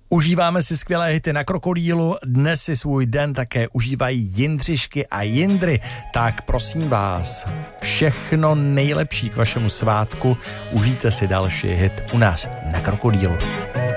Užíváme si skvělé hity na Krokodýlu, dnes si svůj den také užívají Jindřišky a Jindry, tak prosím vás, všechno nejlepší k vašemu svátku, užijte si další hit u nás na Krokodýlu.